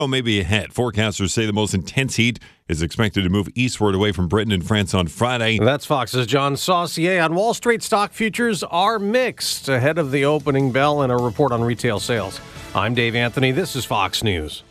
Maybe ahead. Forecasters say the most intense heat is expected to move eastward away from Britain and France on Friday. That's Fox's John Saucier. On Wall Street, stock futures are mixed ahead of the opening bell and a report on retail sales. I'm Dave Anthony. This is Fox News.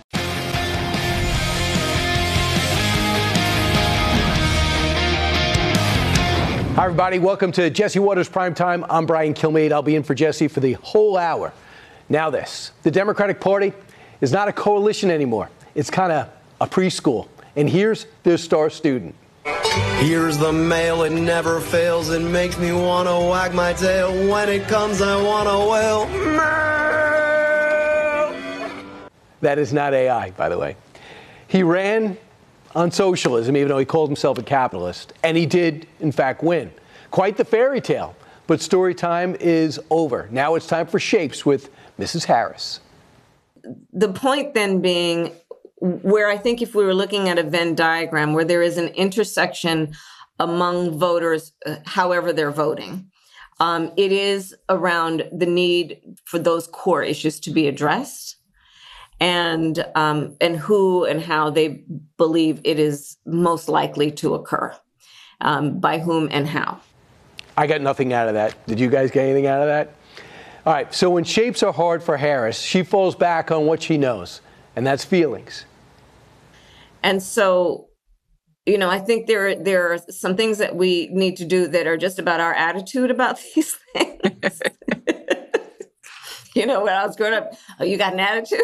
Hi, everybody. Welcome to Jesse Watters Primetime. I'm Brian Kilmeade. I'll be in for Jesse for the whole hour. Now this. The Democratic Party is not a coalition anymore. It's kind of a preschool. And here's their star student. Here's the mail, it never fails. It makes me want to wag my tail. When it comes, I want to wail. That is not AI, by the way. He ran on socialism, even though he called himself a capitalist. And he did, in fact, win. Quite the fairy tale. But story time is over. Now it's time for Shapes with Mrs. Harris. The point then being where I think if we were looking at a Venn diagram where there is an intersection among voters, however they're voting, it is around the need for those core issues to be addressed and who and how they believe it is most likely to occur, by whom and how. I got nothing out of that. Did you guys get anything out of that? All right, so when shapes are hard for Harris, she falls back on what she knows, and that's feelings. And so, I think there are some things that we need to do that are just about our attitude about these things. When I was growing up, oh, you got an attitude?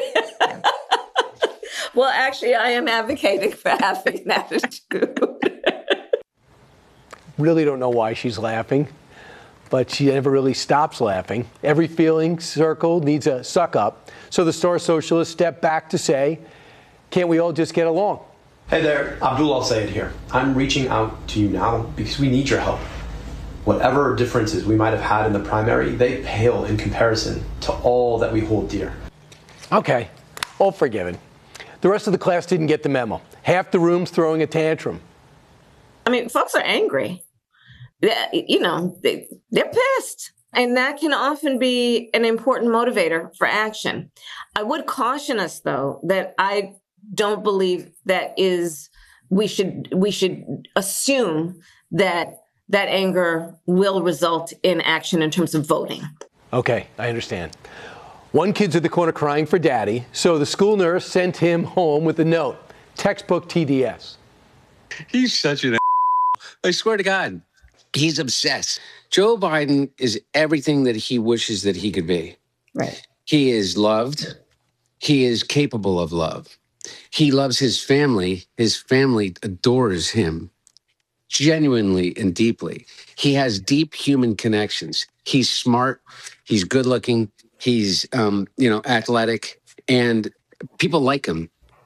Well, actually, I am advocating for having an attitude. Really don't know why she's laughing, but she never really stops laughing. Every feeling circle needs a suck up. So the star socialist stepped back to say, can't we all just get along? Hey there, Abdul Al-Sayed here. I'm reaching out to you now because we need your help. Whatever differences we might have had in the primary, they pale in comparison to all that we hold dear. Okay, all forgiven. The rest of the class didn't get the memo. Half the room's throwing a tantrum. I mean, folks are angry. They're pissed. And that can often be an important motivator for action. I would caution us, though, that I don't believe that we should assume that anger will result in action in terms of voting. Okay, I understand. One kid's at the corner crying for daddy, so the school nurse sent him home with a note. Textbook TDS. He's such an I swear to God. He's obsessed. Joe Biden is everything that he wishes that he could be. Right. He is loved. He is capable of love. He loves his family. His family adores him genuinely and deeply. He has deep human connections. He's smart. He's good looking. He's, athletic, and people like him.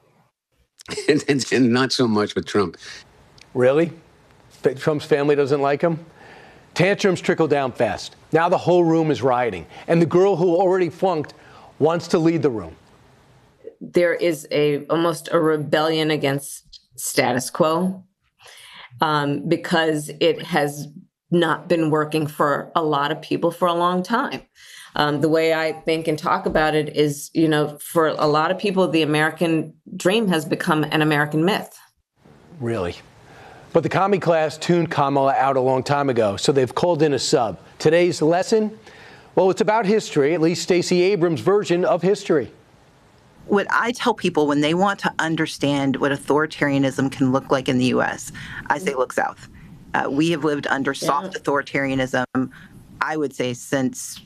and not so much with Trump. Really? Trump's family doesn't like him? Tantrums trickle down fast. Now the whole room is rioting, and the girl who already flunked wants to lead the room. There is almost a rebellion against status quo because it has not been working for a lot of people for a long time. The way I think and talk about it is, for a lot of people, the American dream has become an American myth. Really? But the commie class tuned Kamala out a long time ago, so they've called in a sub. Today's lesson? Well, it's about history, at least Stacey Abrams' version of history. What I tell people when they want to understand what authoritarianism can look like in the U.S., I say look south. We have lived under soft authoritarianism, I would say, since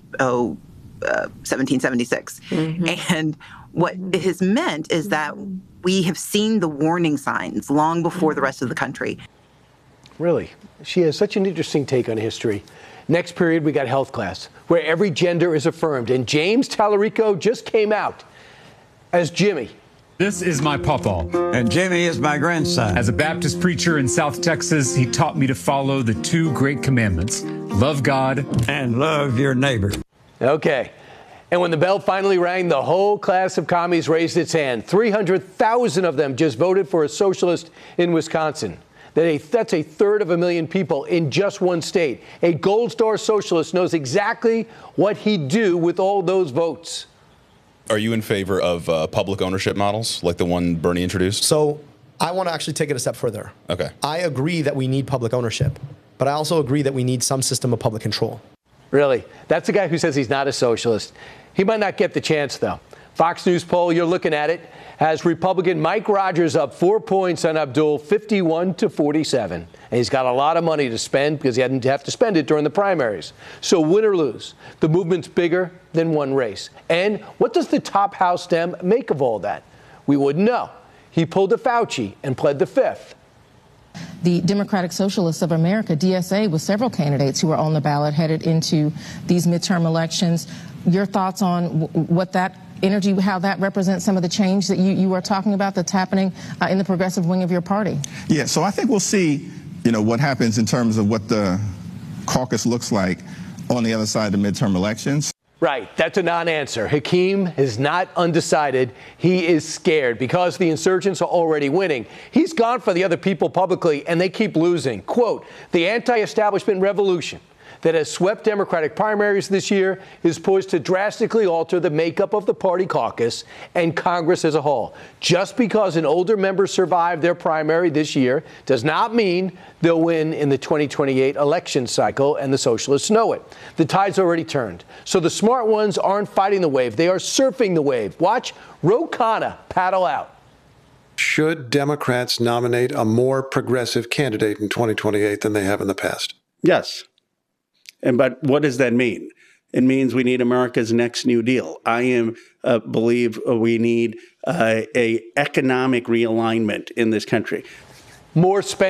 1776. Mm-hmm. And what it has meant is that we have seen the warning signs long before the rest of the country. Really? She has such an interesting take on history. Next period, we got health class, where every gender is affirmed. And James Tallarico just came out as Jimmy. This is my pawpaw. And Jimmy is my grandson. As a Baptist preacher in South Texas, he taught me to follow the two great commandments: love God and love your neighbor. Okay. And when the bell finally rang, the whole class of commies raised its hand. 300,000 of them just voted for a socialist in Wisconsin. That's 1/3 of a million people in just one state. A Gold Star socialist knows exactly what he'd do with all those votes. Are you in favor of public ownership models like the one Bernie introduced? So I want to actually take it a step further. Okay. I agree that we need public ownership, but I also agree that we need some system of public control. Really? That's the guy who says he's not a socialist. He might not get the chance, though. Fox News poll, you're looking at it, has Republican Mike Rogers up 4 points on Abdul, 51-47. And he's got a lot of money to spend because he hadn't have to spend it during the primaries. So win or lose, the movement's bigger than one race. And what does the top House Dem make of all that? We wouldn't know. He pulled a Fauci and pled the fifth. The Democratic Socialists of America, DSA, with several candidates who are on the ballot headed into these midterm elections. Your thoughts on what that energy, how that represents some of the change that you are talking about that's happening in the progressive wing of your party? Yeah, so I think we'll see, what happens in terms of what the caucus looks like on the other side of the midterm elections. Right, that's a non-answer. Hakeem is not undecided. He is scared because the insurgents are already winning. He's gone for the other people publicly, and they keep losing. Quote, the anti-establishment revolution that has swept Democratic primaries this year is poised to drastically alter the makeup of the party caucus and Congress as a whole. Just because an older member survived their primary this year does not mean they'll win in the 2028 election cycle, and the socialists know it. The tide's already turned. So the smart ones aren't fighting the wave. They are surfing the wave. Watch Ro Khanna paddle out. Should Democrats nominate a more progressive candidate in 2028 than they have in the past? Yes. But what does that mean? It means we need America's next New Deal. I believe we need a economic realignment in this country. More spending.